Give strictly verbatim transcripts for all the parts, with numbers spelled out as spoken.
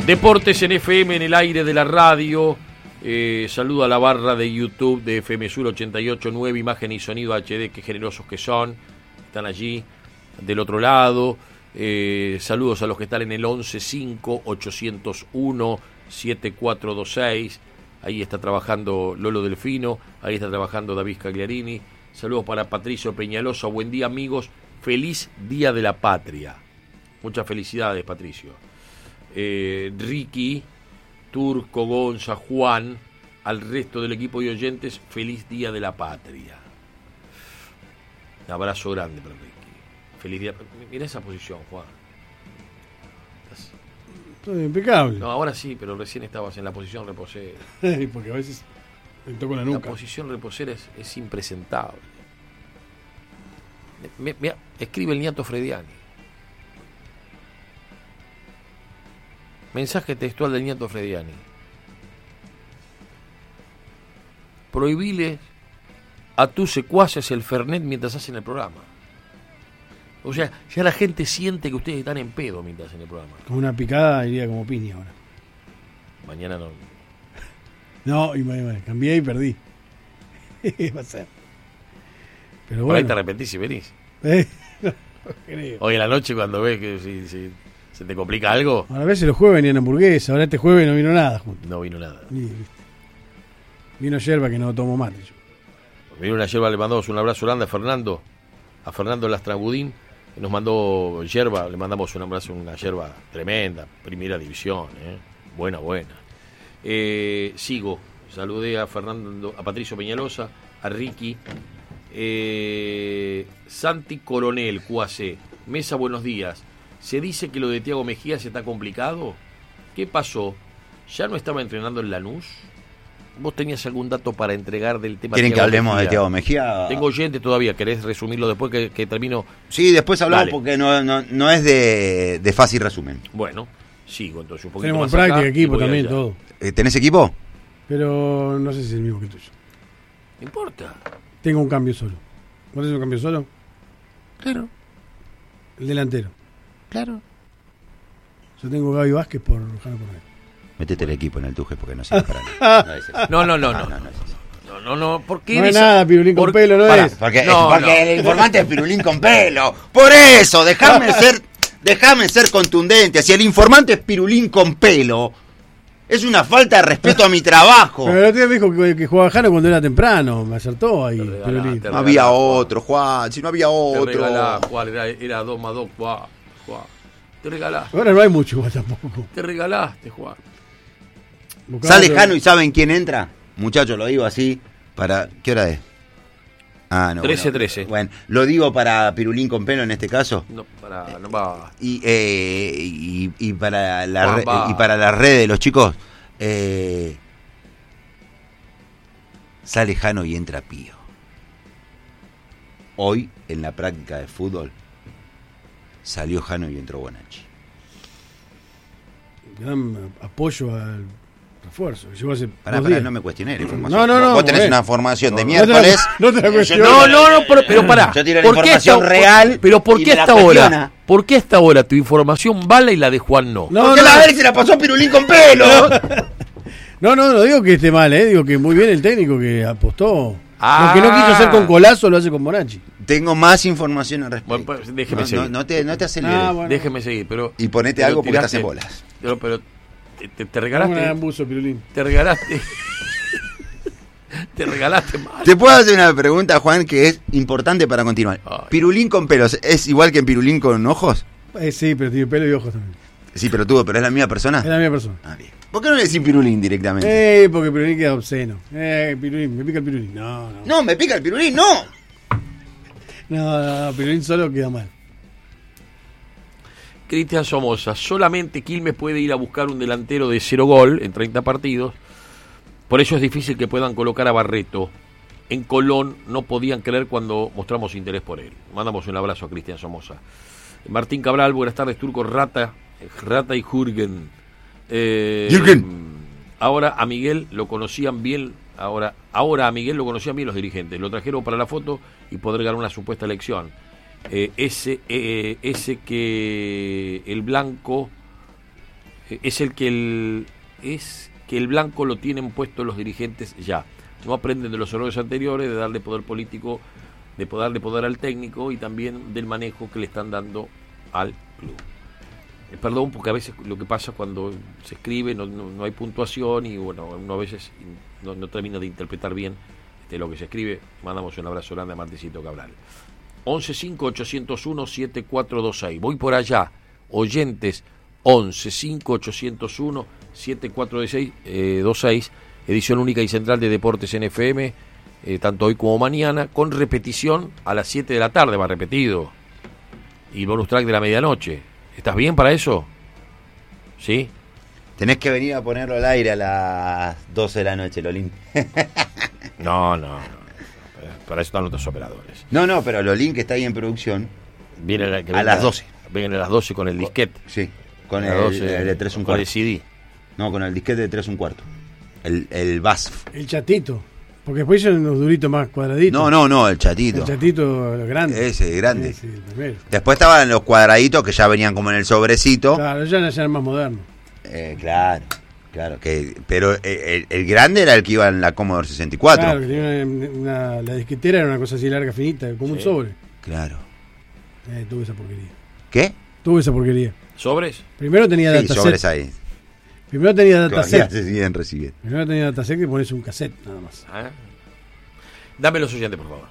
Deportes en F M, en el aire de la radio. Eh, saludo a la barra de YouTube de F M Sur ochenta y ocho punto nueve, imagen y sonido H D, qué generosos que son. Están allí del otro lado. Eh, saludos a los que están en el once cinco ochocientos uno siete cuatro dos seis. Ahí está trabajando Lolo Delfino, ahí está trabajando David Cagliarini. Saludos para Patricio Peñalosa. Buen día, amigos. Feliz Día de la Patria. Muchas felicidades, Patricio. Eh, Ricky, Turco, Gonza, Juan, al resto del equipo de oyentes, feliz Día de la Patria. Un abrazo grande para Ricky. Feliz día. Mira esa posición, Juan. Estás... Todo impecable. No, ahora sí, pero recién estabas en la posición reposera. Porque a veces me toco la nuca. La posición reposera es, es impresentable. Me, me, escribe el nieto Frediani. Mensaje textual del nieto Frediani. Prohibile a tus secuaces el Fernet mientras hacen el programa. O sea, ya la gente siente que ustedes están en pedo mientras hacen el programa. Como una picada iría como piña ahora. Mañana no. No, y me, cambié y perdí. Va a ser. Pero Por bueno. ahí te arrepentís y venís. ¿Eh? No, no creo. Hoy en la noche cuando ves que si, si se te complica algo. A veces los jueves venían hamburguesas, ahora este jueves no vino nada junto. No vino nada. Y, ¿viste? Vino yerba que no tomo mate yo. Vino una yerba, le mandamos un abrazo grande a Fernando, a Fernando Lastragudín, que nos mandó yerba, le mandamos un abrazo, una yerba tremenda, primera división, ¿eh? buena, buena. Eh, sigo, saludé a Fernando, a Patricio Peñalosa, a Ricky, eh, Santi Coronel, Q A C, Mesa, buenos días. Se dice que lo de Thiago Mejía se está complicado. ¿Qué pasó? ¿Ya no estaba entrenando en Lanús? ¿Vos tenías algún dato para entregar del tema? ¿Quieren que hablemos Mejía? de Thiago Mejía? Tengo oyente todavía, ¿querés resumirlo después que, que termino? Sí, después hablamos. Dale. Porque no, no, no es de, de fácil resumen. Bueno, sigo entonces un poquito Tenemos más práctica, acá, equipo también, allá. Todo. Eh, ¿Tenés equipo? Pero no sé si es el mismo que tuyo. No importa. Tengo un cambio solo. ¿Vos tenés un cambio solo? Claro. El delantero. Claro. Yo tengo Gaby Vázquez por Jano Correa. Métete el equipo en el tuje porque no sirve para nada. No, no, no, no. No, no, no. No, no, ¿por qué? No es nada, Pirulín con pelo, no para, es. Porque, no, porque no. el informante es Pirulín con pelo. Por eso, déjame ser, déjame ser contundente. Si el informante es Pirulín con pelo, es una falta de respeto a mi trabajo. Pero el otro día me dijo que, que jugaba Jano cuando era temprano. Me acertó ahí, regalá, Pirulín. No había Juan. otro, Juan. Si no había otro. Te regalá, Juan, era, era dos más dos, Juan. Juan. Te regalaste. Ahora no hay mucho igual tampoco. Te regalaste, Juan. Buscando. Sale Jano y ¿saben quién entra? Muchachos, lo digo así para... ¿Qué hora es? Ah, no. trece trece. Bueno, bueno, lo digo para Pirulín con pelo en este caso. No, para... No va. Y, eh, y, y, para la re, y para la red de los chicos, eh, sale Jano y entra Pío. Hoy, en la práctica de fútbol, salió Jano y entró Bonacci. Dan apoyo al refuerzo. Llegó hace pará, pará, no me cuestioné la información. No, no, no. Vos tenés eh. una formación de no, miércoles. No te la cuestiono. No, no, no, pero, pero pará. Yo tiro la ¿Por información esta, real. Por, pero ¿por qué hasta ahora? ¿Por qué hasta ahora tu información vale y la de Juan no? No, Porque no, la no. vez se la pasó a Pirulín con pelo. No, no, no digo que esté mal, eh. Digo que muy bien el técnico que apostó. Ah. Lo que no quiso hacer con Colazo lo hace con Bonacci. Tengo más información al respecto. Bueno, pues, déjeme no, seguir. No, no, te, no te aceleres. Ah, bueno. Déjeme seguir, pero... Y ponete pero algo porque tiraste, estás en bolas. Pero, pero te, te, te Un regalaste... ambuso, Pirulín. Te regalaste... te regalaste mal. Te puedo hacer una pregunta, Juan, que es importante para continuar. Ay. ¿Pirulín con pelos es igual que en Pirulín con ojos? Eh, sí, pero tiene pelo y ojos también. Sí, pero tuvo, pero es la misma persona. Es la misma persona. Ah, bien. ¿Por qué no le decís Pirulín directamente? Eh, porque Pirulín queda obsceno. Eh, Pirulín, me pica el Pirulín. No, no. No, me pica el Pirulín, no. No, no, no, Pirulín solo queda mal. Cristian Somoza, solamente Quilmes puede ir a buscar un delantero de cero gol en treinta partidos, por eso es difícil que puedan colocar a Barreto. En Colón no podían creer cuando mostramos interés por él. Mandamos un abrazo a Cristian Somoza. Martín Cabral, buenas tardes, Turco, Rata, Rata y Jürgen. Eh, Jürgen. Ahora a Miguel lo conocían bien, ahora, ahora a Miguel lo conocían bien los dirigentes, lo trajeron para la foto y poder ganar una supuesta elección. Eh, ese, eh, ese que el blanco es el que el es que el blanco lo tienen puesto los dirigentes ya. No aprenden de los errores anteriores, de darle poder político, de darle poder al técnico y también del manejo que le están dando al club. Eh, perdón, porque a veces lo que pasa cuando se escribe no, no, no hay puntuación y bueno, uno a veces no, no termina de interpretar bien este, lo que se escribe. Mandamos un abrazo grande a Martecito Cabral. once cinco ochocientos uno siete cuatro dos seis. Voy por allá, oyentes, once cinco ochocientos uno siete cuatro dos seis, eh, dos seis, edición única y central de Deportes en F M, eh, tanto hoy como mañana, con repetición a las siete de la tarde, va repetido, y bonus track de la medianoche. ¿Estás bien para eso? ¿Sí? Tenés que venir a ponerlo al aire a las doce de la noche, Lolín. No, no, no. Para eso están otros operadores. No, no, pero Lolín, que está ahí en producción, Viene la, que a las doce. Viene a las doce con el disquete. Sí, con A el, las doce, el de tres un con cuarto. el C D. No, con el disquete de tres un cuarto. El, el B A S F. El chatito. Porque después son unos duritos más cuadraditos. No, no, no, el chatito. El chatito grande. Ese, grande. Ese, el primero. Después estaban los cuadraditos que ya venían como en el sobrecito. Claro, ya no eran más modernos. Eh, claro, claro. que Pero el, el- el grande era el que iba en la Commodore sesenta y cuatro. Claro, que tenía una, una- la disquetera era una cosa así larga, finita, como un Sí. sobre. Claro. Eh, tuve esa porquería. ¿Qué? Tuve esa porquería. ¿Sobres? Primero tenía Sí, dataset. sobres ahí. Primero tenía Todavía dataset. se siguen recibiendo. Primero tenía dataset que pones un cassette, nada más. ¿Ah? Dame los oyentes, por favor.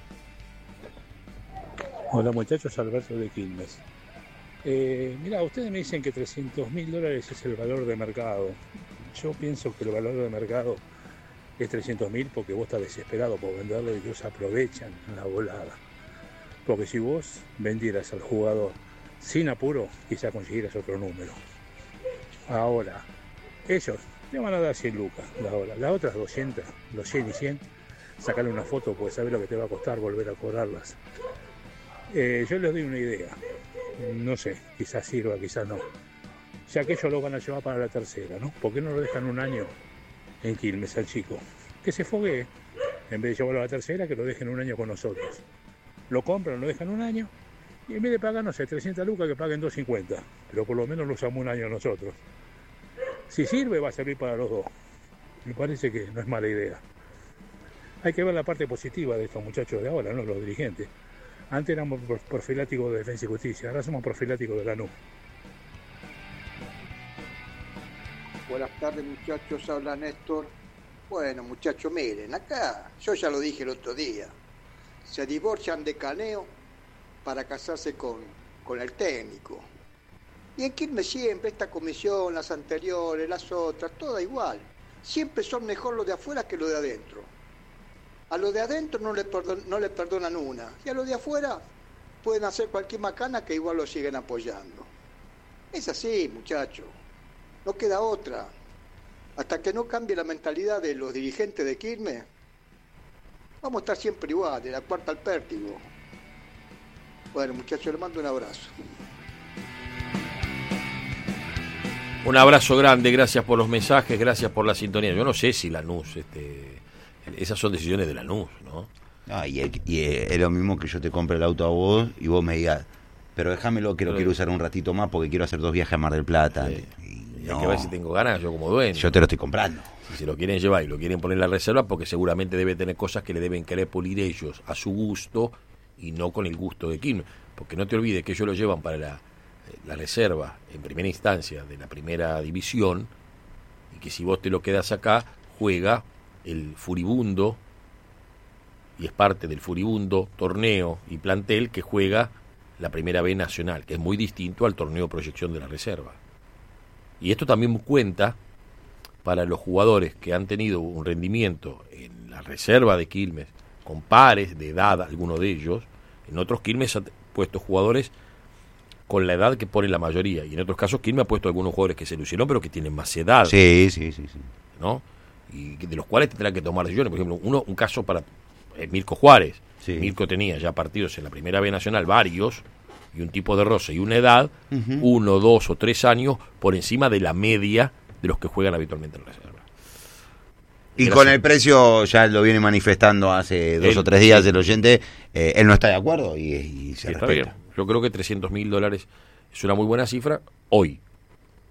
Hola muchachos, Alberto de Quilmes. Eh, mira, ustedes me dicen que trescientos mil dólares es el valor de mercado. Yo pienso que el valor de mercado es trescientos mil porque vos estás desesperado por venderlo y ellos aprovechan la volada. Porque si vos vendieras al jugador sin apuro, quizá consiguieras otro número. Ahora, ellos te van a dar cien lucas, la hora. Las otras doscientas, los cien y cien, sacarle una foto porque sabes lo que te va a costar volver a cobrarlas. Eh, yo les doy una idea, no sé, quizás sirva, quizás no. Ya que ellos lo van a llevar para la tercera, ¿no? ¿Por qué no lo dejan un año en Quilmes al chico? Que se foguee, en vez de llevarlo a la tercera, que lo dejen un año con nosotros. Lo compran, lo dejan un año, y en vez de pagar, no sé, trescientas lucas, que paguen doscientos cincuenta, pero por lo menos lo usamos un año nosotros. Si sirve, va a servir para los dos. Me parece que no es mala idea. Hay que ver la parte positiva de estos muchachos de ahora, ¿no? Los dirigentes. Antes éramos profiláticos de Defensa y Justicia, ahora somos profiláticos de Lanús. Buenas tardes muchachos, habla Néstor. Bueno muchachos, miren, acá yo ya lo dije el otro día, se divorcian de Caneo para casarse con, con el técnico. Y en Quilmes siempre, esta comisión, las anteriores, las otras, toda igual. Siempre son mejor los de afuera que los de adentro. A los de adentro no le, perdon, no le perdonan una, y a los de afuera pueden hacer cualquier macana que igual lo siguen apoyando. Es así, muchachos. No queda otra. Hasta que no cambie la mentalidad de los dirigentes de Quilmes, vamos a estar siempre igual, de la cuarta al pértigo. Bueno, muchachos, les mando un abrazo. Un abrazo grande, gracias por los mensajes, gracias por la sintonía. Yo no sé si Lanús, este, esas son decisiones de Lanús, ¿no? No, y, el- y es lo mismo que yo te compre el auto a vos y vos me digas, pero déjamelo que lo Pero- quiero usar un ratito más porque quiero hacer dos viajes a Mar del Plata. Sí. Y Y no, hay que ver si tengo ganas, yo como dueño. yo te lo estoy comprando. Si se lo quieren llevar y lo quieren poner en la reserva, porque seguramente debe tener cosas que le deben querer pulir ellos a su gusto y no con el gusto de Quilmes. Porque no te olvides que ellos lo llevan para la, la reserva en primera instancia de la primera división y que si vos te lo quedas acá, juega el furibundo y es parte del furibundo torneo y plantel que juega la primera B nacional, que es muy distinto al torneo proyección de la reserva. Y esto también cuenta para los jugadores que han tenido un rendimiento en la reserva de Quilmes, con pares de edad, algunos de ellos. En otros Quilmes ha puesto jugadores con la edad que pone la mayoría. Y en otros casos Quilmes ha puesto algunos jugadores que se lucieron, pero que tienen más edad, Sí, sí, sí, sí. ¿no? Y de los cuales tendrán que tomar decisiones. Por ejemplo, uno, un caso para eh, Mirko Juárez. Sí. Mirko tenía ya partidos en la primera B nacional, varios, y un tipo de roce y una edad, Ujú. uno, dos o tres años por encima de la media de los que juegan habitualmente en la reserva. Y Gracias. con el precio, ya lo viene manifestando hace dos Él- o tres días sí. el oyente, eh, él no está de acuerdo y, y se Está respeta. bien. Yo creo que trescientos mil dólares es una muy buena cifra hoy.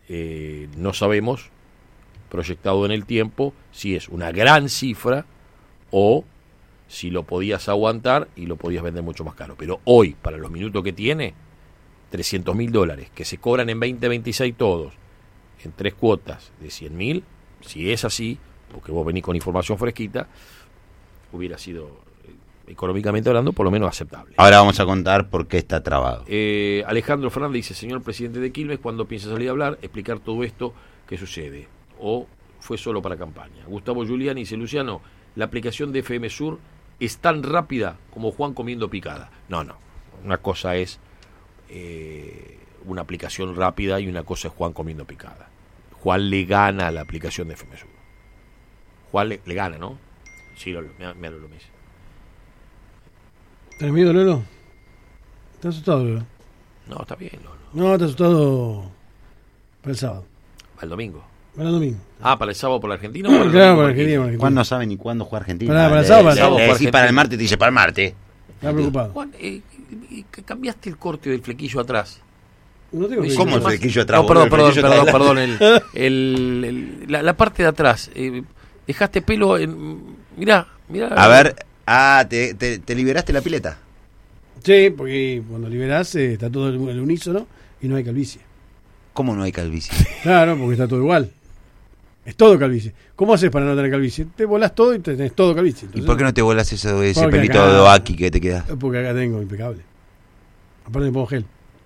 eh, no sabemos, proyectado en el tiempo, si es una gran cifra o si lo podías aguantar y lo podías vender mucho más caro. Pero hoy, para los minutos que tiene, trescientos mil dólares, que se cobran en veinte veintiséis todos, en tres cuotas de cien mil, si es así, porque vos venís con información fresquita, hubiera sido, eh, económicamente hablando, por lo menos aceptable. Ahora vamos a contar por qué está trabado. Eh, Alejandro Fernández dice, señor presidente de Quilmes, ¿cuándo piensa salir a hablar, explicar todo esto que sucede? ¿O fue solo para campaña? Gustavo Giuliani dice, Luciano, la aplicación de F M Sur es tan rápida como Juan comiendo picada. No, no. Una cosa es eh, una aplicación rápida y una cosa es Juan comiendo picada. Juan le gana a la aplicación de F M Sur. Juan le, le gana, ¿no? Sí, Lolo, mira, mira Lolo me dice. ¿Tenés miedo, Lolo? ¿Estás asustado, Lolo? No, está bien, Lolo. No, estás asustado para el sábado. Para el domingo. Para el domingo. Ah, ¿para el sábado por la Argentina o para el Claro, domingo para por Argentina. Argentina? para Argentina. Juan no sabe ni cuándo juega Argentina. Pará, para el Le- sábado, para le- el sábado. le Por decís para el Argentina. martes, te dice para el martes. Está preocupado. Juan, eh, eh, cambiaste el corte del flequillo atrás. No tengo Sí, que- ¿Cómo el más- flequillo atrás? No, perdón, boludo? perdón, El flequillo perdón, atrás. perdón. El, el- el- la, la parte de atrás. Eh, dejaste pelo en... Mirá, mirá. A ver, ah, te, te, te liberaste la pileta. Sí, porque cuando liberás eh, está todo el unísono y no hay calvicie. ¿Cómo no hay calvicie? Claro, porque está todo igual. Es todo calvicie. ¿Cómo haces para no tener calvicie? Te volás todo y tenés todo calvicie. ¿Y Entonces, por qué no te volás eso, ese Porque pelito acá- de Oaki que te queda? Porque acá tengo impecable. Aparte me pongo gel.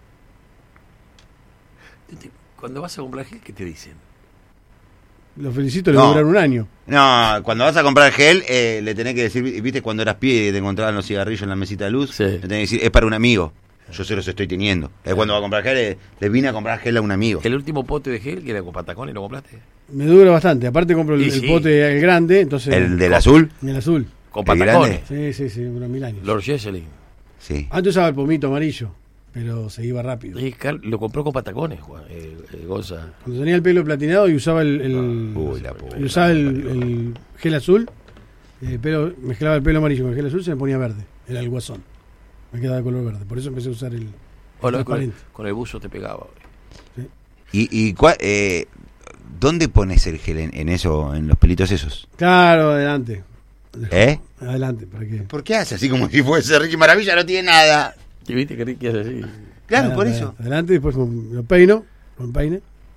Cuando vas a comprar gel, ¿qué te dicen? Los felicito, le No. va a durar un año. No, cuando vas a comprar gel, eh, le tenés que decir, viste, cuando eras pibe y te encontraban los cigarrillos en la mesita de luz, Sí. le tenés que decir, es para un amigo. Yo se los estoy teniendo. Es cuando va a comprar gel, eh, le vine a comprar gel a un amigo. El último pote de gel que era con patacones, ¿lo compraste? Me dura bastante. Aparte compro el, Y el sí. pote el grande, entonces... ¿El del azul? El azul. Con ¿El patacones. Sí, sí, sí, unos mil años. Lord Jesselyn. Sí. Antes usaba el pomito amarillo, pero se iba rápido. Eh, Car- Lo compró con patacones, Juan. Eh, eh, Gonza. Cuando tenía el pelo platinado y usaba el, el, Uy, la puta. y usaba el, el gel azul, el pelo, mezclaba el pelo amarillo con el gel azul, se me ponía verde. Era el guasón. Me quedaba de color verde. Por eso empecé a usar el, Bueno, con, transparente. con el buzo te pegaba. ¿Y, y cua- eh, dónde pones el gel en, en eso, en los pelitos esos? Claro, adelante. ¿Eh? Adelante, para que. ¿Por qué hace así como si fuese Ricky Maravilla? No tiene nada. ¿Te viste que Ricky hace así? Claro, adelante, por eso. Adelante, después con- lo peino, con peine.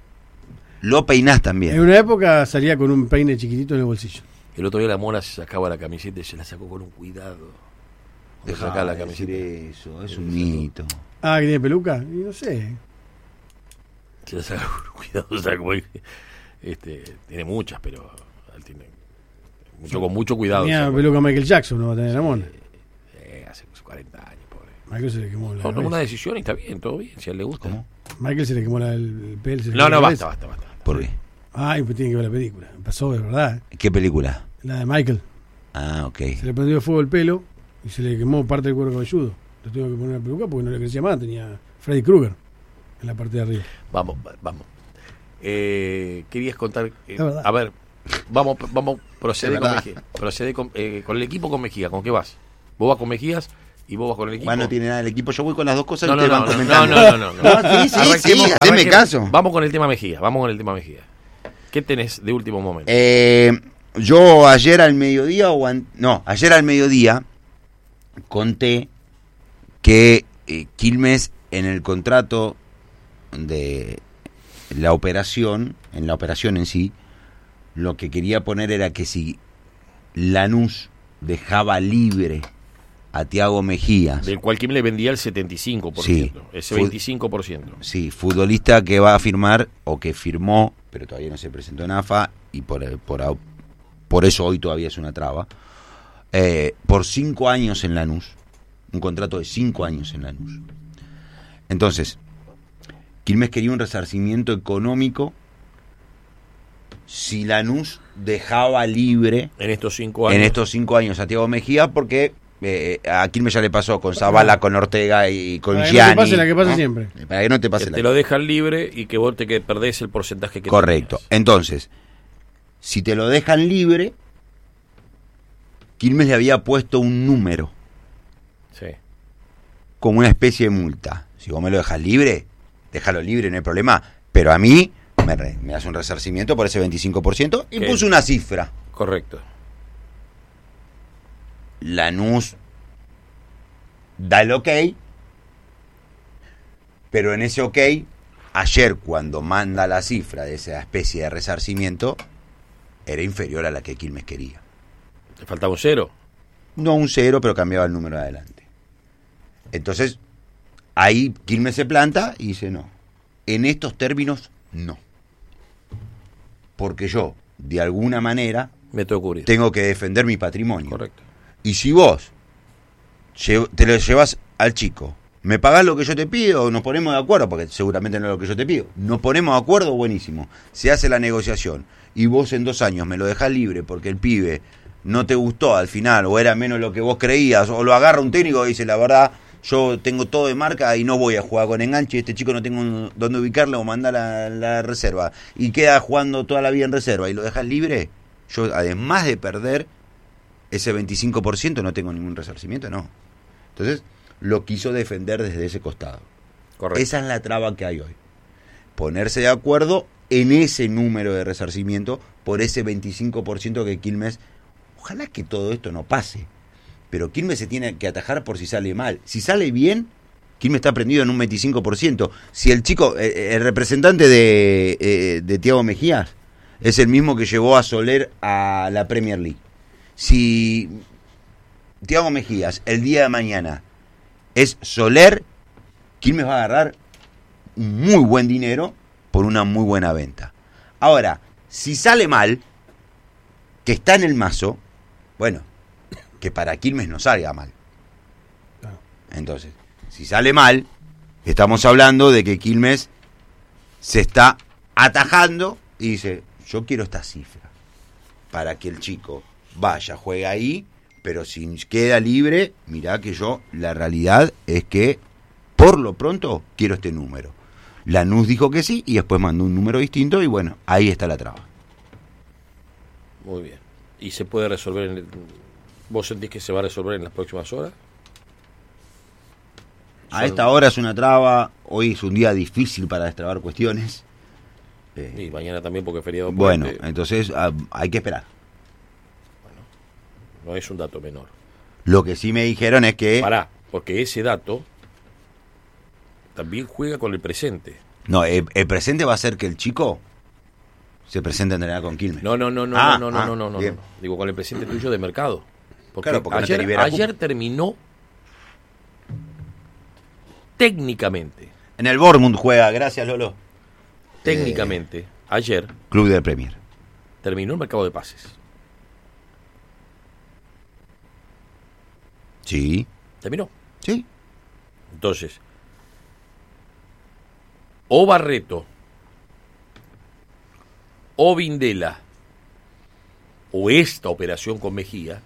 Lo peinás En también. una época salía con un peine chiquitito en el bolsillo. El otro día la mona se sacaba la camiseta y se la sacó con un cuidado. De Dejá sacar la de decir camiseta. eso, es un mito. Ah, que tiene peluca. Y no sé. Se la saca con un cuidado. O sea, como el- este, tiene muchas, pero él tiene mucho, con mucho cuidado. Tenía o sea, peluca Michael Jackson, no va a tener la mona. eh, hace cuarenta años, pobre. Michael se le quemó la No, tomó una cabeza. decisión y está bien, todo bien, si a él le gusta. ¿Cómo? Michael se le quemó la, el, el pelo. se le No, quemó no, la basta, cabeza. basta, basta. ¿Por qué? Ay, pues tiene que ver la película. Pasó de verdad. ¿eh? ¿Qué película? La de Michael. Ah, ok. Se le prendió fuego el pelo y se le quemó parte del cuero cabelludo. Le tuvo que poner una peluca porque no le crecía más. Tenía Freddy Krueger en la parte de arriba. Vamos, va- vamos. Eh, querías contar. eh, Es verdad. a ver, vamos, vamos, procede Es con verdad. Mejía. Procede con, eh, con el equipo con Mejía. ¿Con qué vas? Vos vas con Mejías y vos vas con el equipo. Juan no tiene nada el equipo, yo voy con las dos cosas No, y no, te no, van no, no, comentando. no, no, no, no. No, sí, sí, Arranquemos- sí, haceme arranquemos. caso. Vamos con el tema Mejía, vamos con el tema Mejía. ¿Qué tenés de último momento? Eh, yo ayer al mediodía, o an- no, ayer al mediodía conté que eh, Quilmes en el contrato de la operación, en la operación en sí, lo que quería poner era que si Lanús dejaba libre a Thiago Mejías, Del cual Kim le vendía el setenta y cinco por ciento, Sí. ese Fue- veinticinco por ciento. sí, futbolista que va a firmar o que firmó, pero todavía no se presentó en A F A y por, por, au- por eso hoy todavía es una traba, eh, por cinco años en Lanús, un contrato de cinco años en Lanús. Entonces, Quilmes quería un resarcimiento económico si Lanús dejaba libre En estos cinco años. en estos cinco años a Thiago Mejía, porque eh, a Quilmes ya le pasó con Zavala, con Ortega y con Para que no te Gianni. pase la que pasa ¿no? siempre. Para que no te pase que la te lo dejan libre y que vos te que perdés el porcentaje que Correcto. tenías. Entonces, si te lo dejan libre, Quilmes le había puesto un número Sí. como una especie de multa. Si vos me lo dejas libre, déjalo libre, no hay problema. Pero a mí me, re, me hace un resarcimiento por ese veinticinco por ciento y ¿Qué? puso una cifra. Correcto. Lanús da el ok, pero en ese ok, ayer cuando manda la cifra de esa especie de resarcimiento, era inferior a la que Quilmes quería. ¿Te faltaba un cero? No un cero, pero cambiaba el número adelante. Entonces, ahí Quilmes se planta y dice no. En estos términos, no. Porque yo, de alguna manera, Me tengo que cubrir. tengo que defender mi patrimonio. Correcto. Y si vos te lo llevas al chico, me pagás lo que yo te pido, nos ponemos de acuerdo, porque seguramente no es lo que yo te pido, nos ponemos de acuerdo, buenísimo, se hace la negociación y vos en dos años me lo dejás libre porque el pibe no te gustó al final o era menos lo que vos creías, o lo agarra un técnico y dice la verdad, yo tengo todo de marca y no voy a jugar con enganche, este chico no tengo dónde ubicarlo o mandar la, la reserva y queda jugando toda la vida en reserva y lo dejas libre, yo además de perder ese veinticinco por ciento no tengo ningún resarcimiento, no. Entonces, lo quiso defender desde ese costado. Correcto. Esa es la traba que hay hoy. Ponerse de acuerdo en ese número de resarcimiento por ese veinticinco por ciento que Quilmes... Ojalá que todo esto no pase, pero Quilmes se tiene que atajar por si sale mal. Si sale bien, Quilmes está prendido en un veinticinco por ciento. Si el chico, eh, el representante de, eh, de Thiago Mejías, es el mismo que llevó a Soler a la Premier League. Si Thiago Mejías el día de mañana es Soler, Quilmes va a agarrar un muy buen dinero por una muy buena venta. Ahora, si sale mal, que está en el mazo, bueno, que para Quilmes no salga mal. Entonces, si sale mal, estamos hablando de que Quilmes se está atajando y dice, yo quiero esta cifra para que el chico vaya, juegue ahí, pero si queda libre, mirá que yo, la realidad es que por lo pronto quiero este número. Lanús dijo que sí y después mandó un número distinto y bueno, ahí está la traba. Muy bien. ¿Y se puede resolver? En el... ¿Vos sentís que se va a resolver en las próximas horas? A Son... esta hora es una traba, hoy es un día difícil para destrabar cuestiones. Eh, Y mañana también porque es feriado. bueno, puente. entonces ah, hay que esperar. No es un dato menor. Lo que sí me dijeron es que... Pará, porque ese dato también juega con el presente. No, el, el presente va a ser que el chico se presente a entrenar con Quilmes. No, no, no, no, Ah, no, no, ah, no, no, no, bien. no. Digo, con el presente tuyo de mercado. Porque, Claro, porque no te ayer, libera ayer cupo. terminó técnicamente, En el Bournemouth juega, gracias Lolo. técnicamente, Eh. ayer Club de Premier. terminó el mercado de pases. Sí, Terminó. sí. Entonces, o Barreto, o Vindela, o esta operación con Mejía,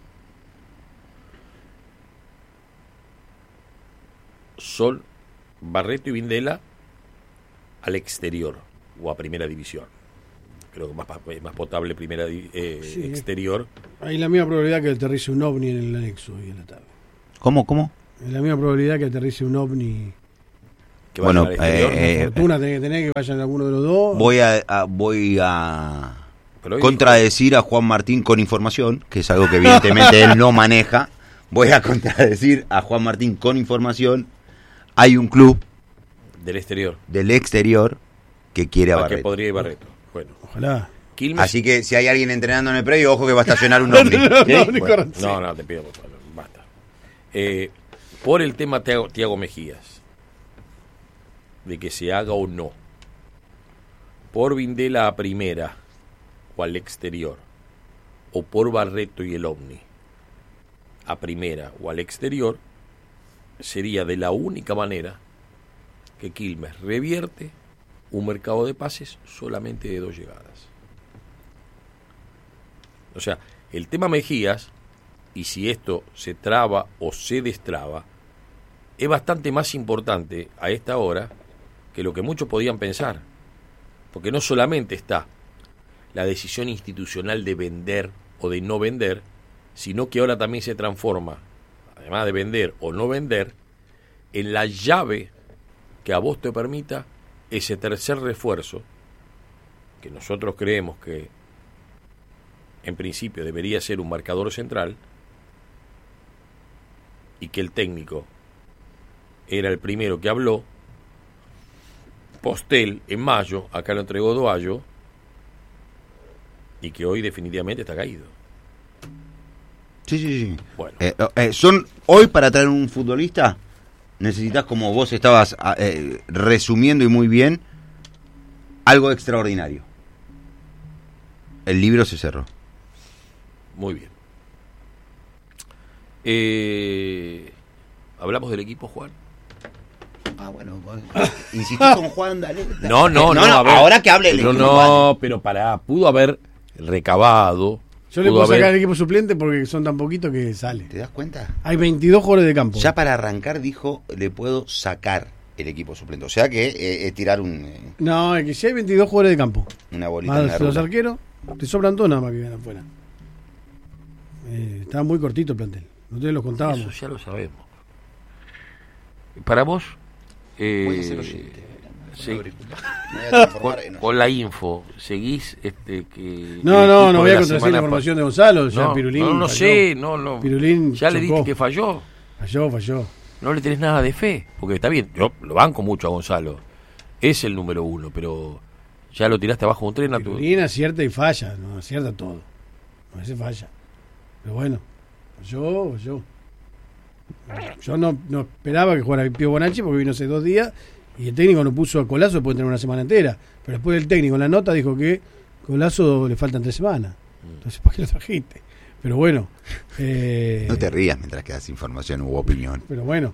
son Barreto y Vindela al exterior o a primera división. Creo que más, es más potable primera di- eh, Sí. exterior. Hay la misma probabilidad que aterrice un ovni en el anexo hoy en la tarde. ¿Cómo, cómo? Es la misma probabilidad que aterrice un ovni. Que Bueno, vayan al exterior. eh, Fortuna tenés que tener que vayan alguno de los dos. Voy a, a- voy a Pero hoy contradecir a Juan Martín con información, que es algo que evidentemente él no maneja. Voy a contradecir a Juan Martín con información. Hay un club dijo del exterior. del exterior que quiere a ¿A qué Barreto. podría ir Barreto? Bueno, Ojalá. Quilmes. Así que si hay alguien entrenando en el predio, ojo que va a estacionar un ovni. No, ¿Sí? no, Bueno, corran, sí. no, no, te pido por favor, basta. Eh, por el tema Tiago, Tiago Mejías, de que se haga o no, por Vindela a primera o al exterior, o por Barreto y el Omni a primera o al exterior, sería de la única manera que Quilmes revierte un mercado de pases solamente de dos llegadas. O sea, el tema Mejías, y si esto se traba o se destraba, es bastante más importante a esta hora que lo que muchos podían pensar. Porque no solamente está la decisión institucional de vender o de no vender, sino que ahora también se transforma, además de vender o no vender, en la llave que a vos te permita ese tercer refuerzo que nosotros creemos que en principio debería ser un marcador central y que el técnico era el primero que habló, Postel en mayo, acá lo entregó Doallo, y que hoy definitivamente está caído. Sí, sí, sí. Bueno. Eh, eh, son hoy para traer un futbolista necesitas, como vos estabas eh, resumiendo y muy bien, algo extraordinario. El libro se cerró. Muy bien. Eh, ¿Hablamos del equipo, Juan? Ah, bueno, insistí con Juan, dale. No, no, no, no, a ver, ahora que hable el pero equipo, no, vale. pero pará, pudo haber recabado. Yo le pudo puedo sacar haber- el equipo suplente porque son tan poquitos que sale. ¿Te das cuenta? Hay veintidós jugadores de campo. Ya para arrancar dijo, le puedo sacar el equipo suplente. O sea que eh, es tirar un, eh, No, es que si hay veintidós jugadores de campo, una bolita en la más los rula. arqueros, te sobran dos nada más que vienen afuera. Eh, estaba muy cortito el plantel. Nosotros los contábamos. Eso ya lo sabemos. Para vos, eh, Voy a ser oyente. sí, Me voy a transformar con, en- con la info, ¿seguís este que No, el no, equipo no voy de a la contradecir semana la pa- información de Gonzalo. Ya No, Pirulín. no, no falló. sé, no, no. Pirulín ya le chocó. diste que falló. Falló, falló. No le tenés nada de fe, porque está bien, yo lo banco mucho a Gonzalo. Es el número uno, pero ya lo tiraste abajo de un tren a tu... Pirulín acierta y falla, no acierta todo. A veces falla. Pero bueno, falló, falló. Yo no, no esperaba que jugara el Pío Bonacci porque vino hace dos días y el técnico no puso a Colazo, puede tener una semana entera. Pero después el técnico en la nota dijo que Colazo le faltan tres semanas. Entonces, ¿para qué lo trajiste? Pero bueno. Eh, No te rías mientras que das información u opinión. Pero bueno.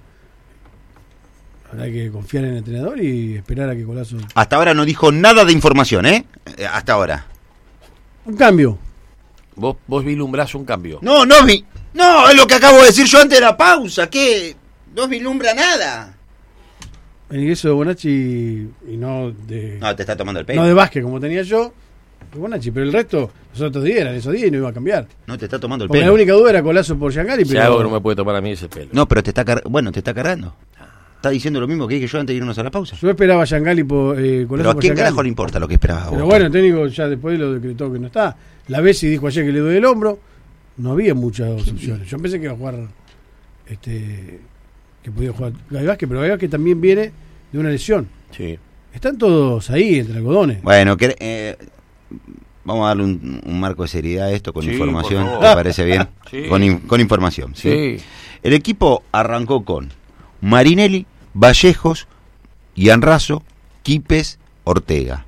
Habrá que confiar en el entrenador y esperar a que Colazo. Hasta ahora no dijo nada de información, ¿eh? Eh, Hasta ahora. Un cambio. Vos, vos vislumbrás un cambio. No, no vi. No, es lo que acabo de decir yo antes de la pausa. ¿Qué? No vislumbra nada. El ingreso de Bonacci y no de. No, te está tomando el pelo. No de Vázquez como tenía yo, de Bonacci, pero el resto, los otros días eran esos días y no iba a cambiar. No, te está tomando el Porque pelo. la única duda era Colazo por Giangali, Si pero. algo que no me puede tomar a mí ese pelo. No, pero te está car- bueno, te está cargando. Está diciendo lo mismo que dije yo antes de irnos a la pausa. Yo esperaba a Giangali por eh, Colazo Pero a por quién Giangali. carajo le importa lo que esperabas Pero vos? bueno, el técnico ya después lo decretó que no está. La Bessi dijo ayer que le duele el hombro. No había muchas opciones. Yo pensé que iba a jugar. Este, que podía jugar Gaby Vázquez, pero Gaby Vázquez también viene de una lesión. Sí. Están todos ahí entre algodones. Bueno, que, eh, vamos a darle un, un marco de seriedad a esto con Sí, información. por ¿Te favor. parece bien? Sí. Con, in- con información. ¿sí? Sí. El equipo arrancó con Marinelli, Vallejos, Ianrazo, Quipes, Ortega.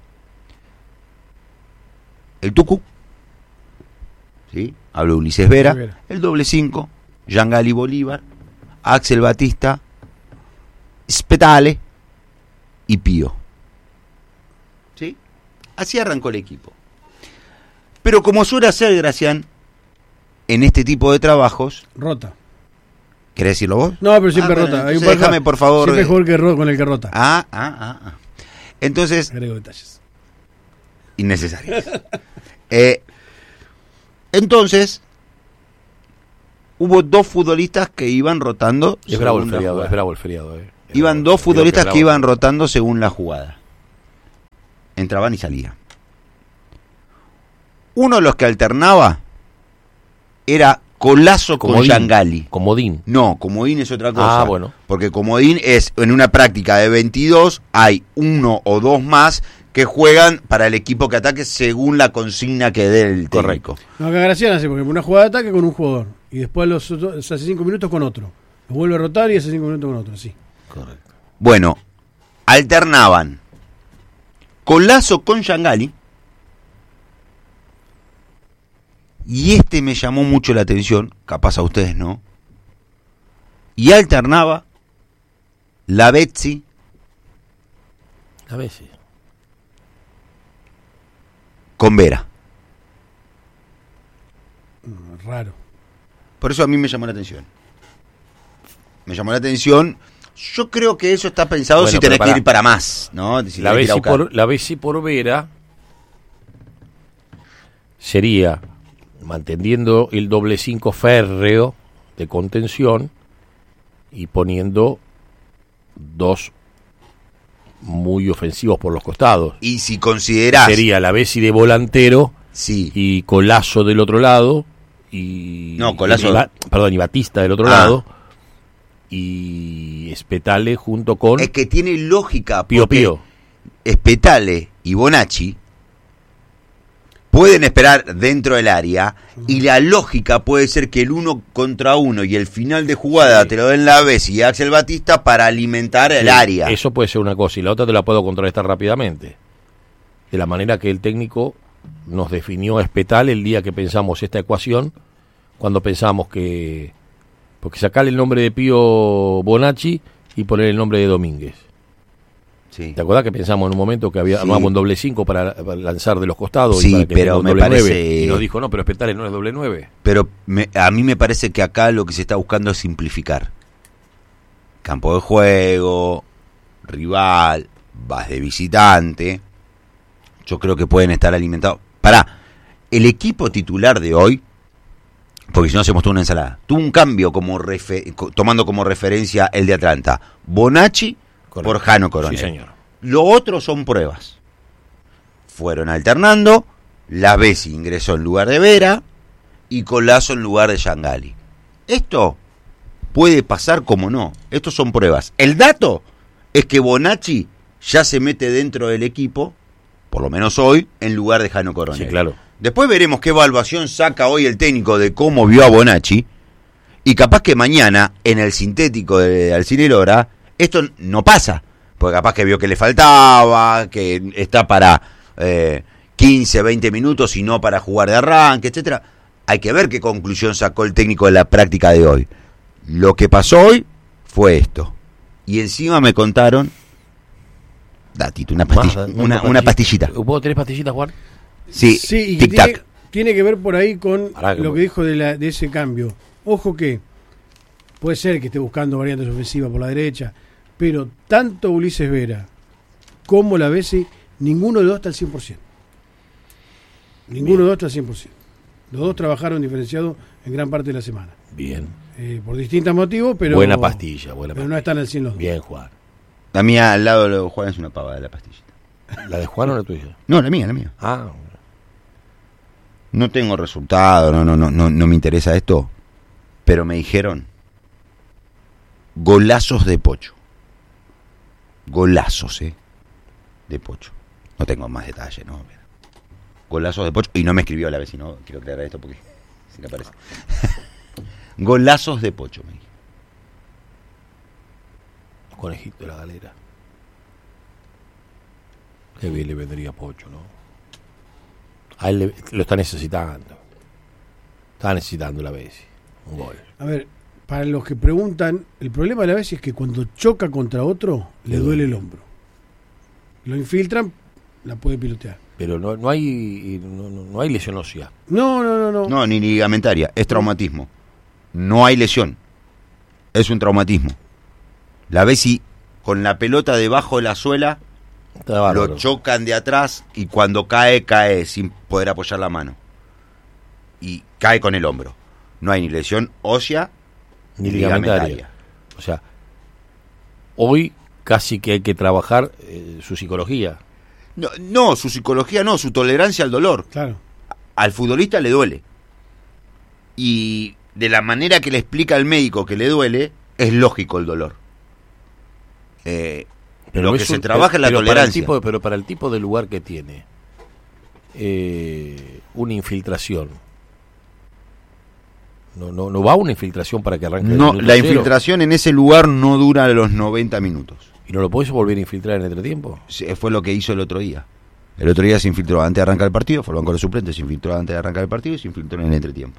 El Tucu, ¿sí? Habló Ulises Vera, Vera. el doble cinco, Giangali Bolívar, Axel Batista, Spetale y Pío. ¿Sí? Así arrancó el equipo. Pero como suele hacer Gracián en este tipo de trabajos, Rota. ¿querés decirlo vos? No, pero siempre Ah, bueno, rota. Hay un entonces par- déjame, por favor. Siempre jugador que ro- con el que rota. Ah, ah, ah, ah. Entonces, Agrego detalles. innecesarios. Eh, entonces, hubo dos futbolistas que iban rotando. Es bravo el según la feriado, jugada. es bravo el feriado. Eh. Es Iban bravo. dos futbolistas Creo que es bravo. iban rotando según la jugada. Entraban y salían. Uno de los que alternaba era Colazo con Comodín. Giangali. Comodín. No, comodín es otra cosa. Ah, bueno. Porque comodín es, en una práctica de veintidós, hay uno o dos más que juegan para el equipo que ataque según la consigna que dé el técnico. Correcto. No, que Gracián hace, porque una jugada de ataque con un jugador. Y después los otros, hace cinco minutos con otro. Lo vuelve a rotar y hace cinco minutos con otro, así. Correcto. Bueno, alternaban Colazo con Giangali. Y este me llamó mucho la atención, capaz a ustedes no. Y alternaba la Betsy A veces. con Vera. Mm, Raro. Por eso a mí me llamó la atención. Me llamó la atención. Yo creo que eso está pensado Bueno, si pero tenés pará. que ir para más, ¿no? Si La tenés que ir a Bessi buscar. por, la Bessi por Vera sería manteniendo el doble cinco férreo de contención y poniendo dos muy ofensivos por los costados. Y si considerás... Sería la Bessi de volantero, sí. y Colazo del otro lado, y... No, Colazo... Y, Ba- perdón, y Batista del otro ah. lado, y Spetale junto con... Es que tiene lógica, Pío porque Pío. Spetale y Bonacci pueden esperar dentro del área, y la lógica puede ser que el uno contra uno y el final de jugada Sí. te lo den la Bessi y Axel Batista para alimentar el Sí, área. Eso puede ser una cosa, y la otra te la puedo contrarrestar rápidamente. De la manera que el técnico nos definió a Spetale el día que pensamos esta ecuación, cuando pensamos que... Porque sacarle el nombre de Pío Bonacci y poner el nombre de Domínguez. Sí. ¿Te acuerdas que pensamos en un momento que había Sí. armamos un doble cinco para, para lanzar de los costados? Sí, y para que pero tenga un me doble parece- nueve? Y nos dijo, no, pero Spetale no es doble nueve. Pero me- a mí me parece que acá lo que se está buscando es simplificar. Campo de juego, rival, vas de visitante. Yo creo que pueden estar alimentados. Pará, el equipo titular de hoy, porque si no hacemos toda una ensalada, tuvo un cambio como refe- co- tomando como referencia el de Atlanta. Bonacci Correcto. por Jano Coronel. Sí, señor. Lo otro son pruebas. Fueron alternando, la Bessi ingresó en lugar de Vera y Colazo en lugar de Yangali. Esto puede pasar como no. Estos son pruebas. El dato es que Bonacci ya se mete dentro del equipo, por lo menos hoy, en lugar de Jano Coronel. Sí, claro. Después veremos qué evaluación saca hoy el técnico de cómo vio a Bonacci. Y capaz que mañana, en el sintético de Alcine Lora, esto no pasa. Porque capaz que vio que le faltaba, que está para eh, quince, veinte minutos y no para jugar de arranque, etcétera. Hay que ver qué conclusión sacó el técnico de la práctica de hoy. Lo que pasó hoy fue esto. Y encima me contaron... Datito, una, pastilla, Más, una, una pastillita. ¿Vos tenés pastillitas, Juan? Sí, Sí, y que tic-tac. tiene, tiene que ver por ahí con Pará, que lo me- que dijo de, la, de ese cambio. Ojo que puede ser que esté buscando variantes ofensivas por la derecha, pero tanto Ulises Vera como la Bessi, ninguno de los dos está al cien por ciento. Ninguno de los dos está al cien por ciento. Los dos trabajaron diferenciados en gran parte de la semana. Bien. Eh, por distintos motivos, pero, buena pastilla, buena pero pastilla. no están al cien los dos. Bien, Juan. La mía al lado de Juan es una pava de la pastillita. ¿La de Juan o la tuya? No, la mía, la mía. Ah, No tengo resultado, no, no, no, no, no me interesa esto. Pero me dijeron golazos de Pocho. Golazos, eh. De Pocho. No tengo más detalle, ¿no? Pero golazos de Pocho. Y no me escribió a la vez, si no quiero aclarar esto porque si le parece. Golazos de Pocho, me dijo. conejito de la galera. Qué bien le vendría a Pocho, ¿no? A él le- lo está necesitando. Está necesitando la Bessi. Un gol. A ver, para los que preguntan, el problema de la Bessi es que cuando choca contra otro, le Le duele duele. el hombro. Lo infiltran, la puede pilotear. Pero no, no hay no, no- no hay lesión ósea. No, no, no, no. No, ni ligamentaria, es traumatismo. No hay lesión. Es un traumatismo. La Bessi con la pelota debajo de la suela Está bárbaro. lo chocan de atrás y cuando cae, cae sin poder apoyar la mano. Y cae con el hombro. No hay ni lesión ósea Ni ligamentaria. O sea, hoy casi que hay que trabajar eh, su psicología. No, no, su psicología no, su tolerancia al dolor. Claro. Al futbolista le duele. Y de la manera que le explica el médico que le duele, es lógico el dolor. Eh, lo que es se un- trabaja es la pero para el tolerancia. tipo, pero para el tipo de lugar que tiene, eh, una infiltración. No, no, no va una infiltración para que arranque el No, minuto la cero. infiltración en ese lugar no dura los noventa minutos. ¿Y no lo podés volver a infiltrar en el entretiempo? Sí, fue lo que hizo el otro día. El otro día se infiltró antes de arrancar el partido, fue al banco de suplentes, se infiltró antes de arrancar el partido y se infiltró en el entretiempo.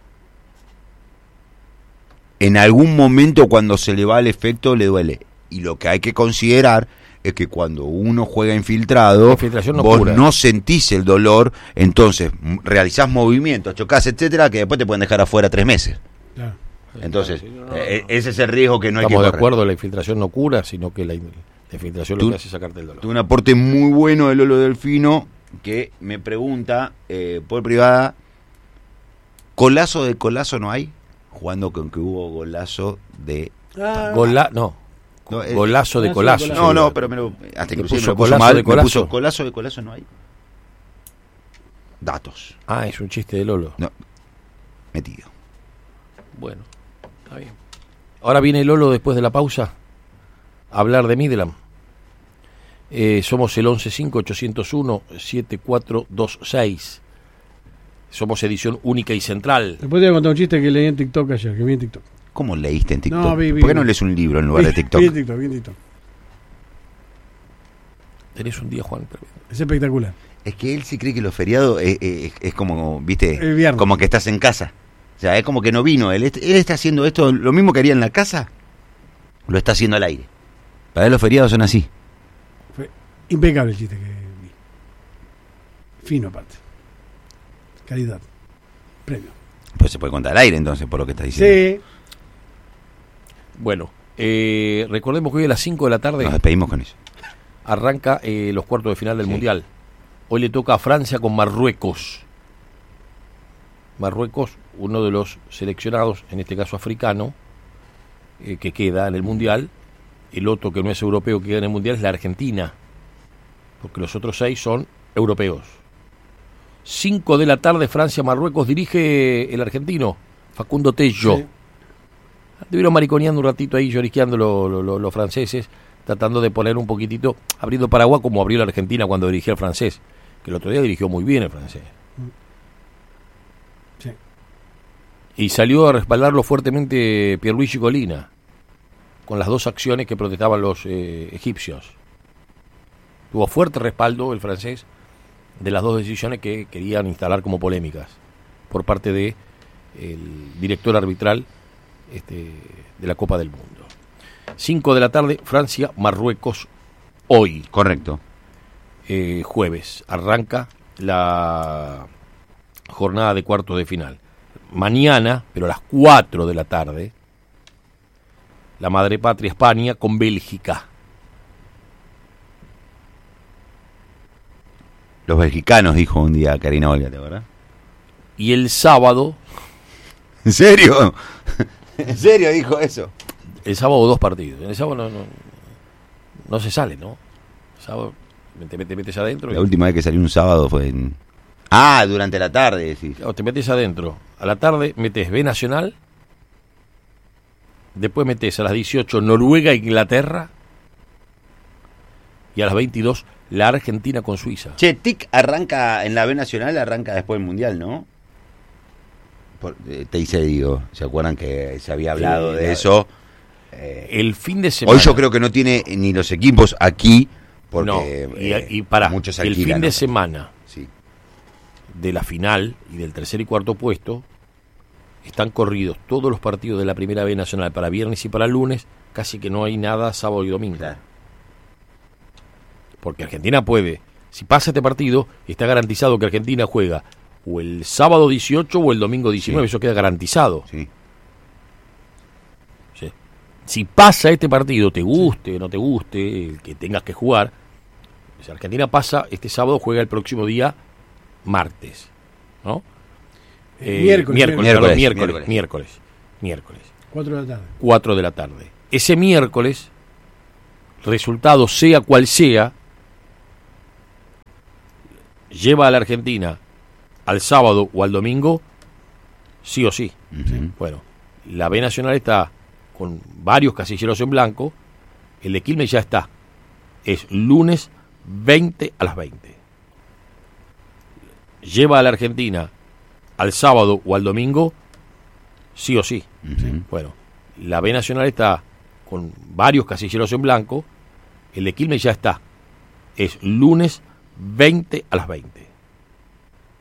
En algún momento cuando se le va el efecto le duele. Y lo que hay que considerar es que cuando uno juega infiltrado, La infiltración no vos cura. no sentís el dolor, entonces m- realizás movimientos, chocás, etcétera, que después te pueden dejar afuera tres meses. Claro. Entonces, Sí, no, no, eh, no. ese es el riesgo que no hay que Estamos de correr. acuerdo, la infiltración no cura, sino que la, in- la infiltración Tú- lo que hace es sacarte el dolor. Tuve un aporte muy bueno de Lolo Delfino que me pregunta eh, por privada, ¿golazo de Colazo no hay? Jugando con que hubo golazo de... Ah, Gola, no, No, eh, Golazo de Golazo Colazo. de No, sí. no, pero me lo, hasta que ¿Le puso me lo puso Colazo mal, de me Colazo? puso Colazo de Colazo, no hay datos Ah, es un chiste de Lolo. no, metido. Bueno, está bien. Ahora viene Lolo después de la pausa a hablar de Midland. Eh, somos el once cinco ochocientos uno siete cuatro dos seis. Somos edición única y central. Después te voy a contar un chiste que leí en TikTok ayer, que vi en TikTok. ¿Cómo leíste en TikTok? No, vi, vi, ¿Por qué no vi. lees un libro en lugar de Vi- TikTok? Vi en TikTok, vi en TikTok. Tenés un día, Juan. Es espectacular. Es que él sí cree que los feriados es, es- es como, viste, El viernes. como que estás en casa. O sea, es como que no vino. Él, est- él está haciendo esto, lo mismo que haría en la casa, lo está haciendo al aire. Para él los feriados son así. Fue impecable el chiste que vi. Fino aparte. Calidad. Premio. Pues se puede contar al aire entonces, por lo que está diciendo. Sí. Bueno, eh, recordemos que hoy a las cinco de la tarde Nos despedimos con eso. arranca eh, los cuartos de final del Sí. Mundial. Hoy le toca a Francia con Marruecos. Marruecos, uno de los seleccionados, en este caso africano, eh, que queda en el Mundial. El otro que no es europeo que queda en el Mundial es la Argentina, porque los otros seis son europeos. cinco de la tarde, Francia-Marruecos, dirige el argentino, Facundo Tello. Sí. Estuvieron mariconeando un ratito ahí, llorisqueando los lo, lo, los franceses, tratando de poner un poquitito, abriendo Paraguay como abrió la Argentina cuando dirigió el francés, que el otro día dirigió muy bien el francés. Sí. Y salió a respaldarlo fuertemente Pierluigi Colina, con las dos acciones que protestaban los eh, egipcios. Tuvo fuerte respaldo el francés de las dos decisiones que querían instalar como polémicas por parte de el director arbitral este, de la Copa del Mundo. cinco de la tarde, Francia, Marruecos, hoy, Correcto. eh, jueves, arranca la jornada de cuartos de final. Mañana, pero a las cuatro de la tarde, la madre patria España con Bélgica. Los belgicanos, dijo un día Karina Olga, ¿te acuerdas? Y el sábado, ¿En serio? ¿En serio dijo eso? el sábado dos partidos. El sábado no, no, no se sale, ¿no? El sábado te, te metes adentro. La y- última vez que salió un sábado fue en... Ah, durante la tarde, decís. Claro, te metes adentro. A la tarde metes B Nacional. Después metes a las dieciocho Noruega e Inglaterra. Y a las veintidós la Argentina con Suiza. Che, T I C arranca en la B Nacional, arranca después del Mundial, ¿no? Por, eh, te hice, digo, ¿se acuerdan que se había hablado Sí, de la- eso? Eh, El fin de semana. hoy yo creo que no tiene ni los equipos aquí, porque no, y, eh, y pará, muchos el alquilan, fin de ¿no? semana Sí. de la final y del tercer y cuarto puesto están corridos todos los partidos de la primera B Nacional para viernes y para lunes, casi que no hay nada sábado y domingo. Claro. Porque Argentina puede, si pasa este partido, está garantizado que Argentina juega o el sábado dieciocho o el domingo diecinueve, Sí. eso queda garantizado. Sí. Sí. Si pasa este partido, te guste o no te guste, el que tengas que jugar, si Argentina pasa este sábado, juega el próximo día martes, ¿no? Eh, Miércoles, miércoles, miércoles. perdón, miércoles, Miércoles. miércoles, miércoles, Cuatro de la tarde. cuatro de la tarde. Ese miércoles, resultado sea cual sea, lleva a la Argentina al sábado o al domingo, sí o sí. Ujú. Bueno, la B Nacional está con varios casilleros en blanco, el de Quilmes ya está. Es lunes veinte a las veinte. Lleva a la Argentina al sábado o al domingo, sí o sí. Ujú. Bueno, la B Nacional está con varios casilleros en blanco, el de Quilmes ya está. Es lunes veinte a las veinte.